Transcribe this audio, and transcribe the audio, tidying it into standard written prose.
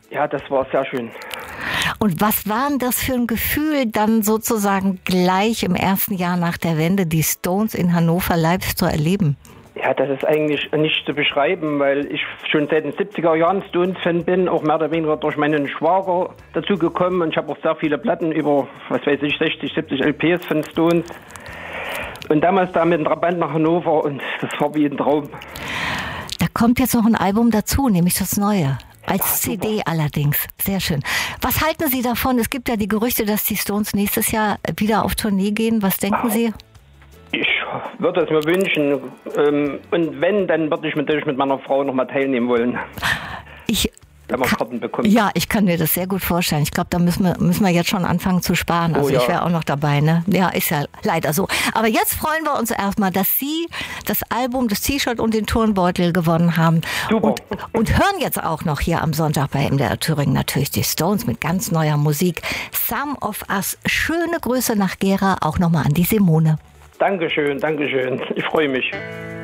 Ja, das war sehr schön. Und was war denn das für ein Gefühl, dann sozusagen gleich im ersten Jahr nach der Wende die Stones in Hannover live zu erleben? Ja, das ist eigentlich nicht zu beschreiben, weil ich schon seit den 70er Jahren Stones-Fan bin, auch mehr oder weniger durch meinen Schwager dazu gekommen. Und ich habe auch sehr viele Platten über, 60, 70 LPs von Stones. Und damals da mit dem Trabant nach Hannover und das war wie ein Traum. Da kommt jetzt noch ein Album dazu, nämlich das Neue. Als Ach, CD allerdings. Sehr schön. Was halten Sie davon? Es gibt ja die Gerüchte, dass die Stones nächstes Jahr wieder auf Tournee gehen. Was denken Sie? Ich würde es mir wünschen. Und wenn, dann würde ich natürlich mit meiner Frau noch mal teilnehmen wollen. Wenn man Karten bekommt. Ja, ich kann mir das sehr gut vorstellen. Ich glaube, da müssen wir jetzt schon anfangen zu sparen. Also ich wäre auch noch dabei, ne? Ja, ist ja leider so. Aber jetzt freuen wir uns erstmal, dass Sie das Album, das T-Shirt und den Turnbeutel gewonnen haben. Super. Und hören jetzt auch noch hier am Sonntag bei MDR Thüringen natürlich die Stones mit ganz neuer Musik. Some of Us. Schöne Grüße nach Gera, auch nochmal an die Simone. Dankeschön, Dankeschön. Ich freue mich.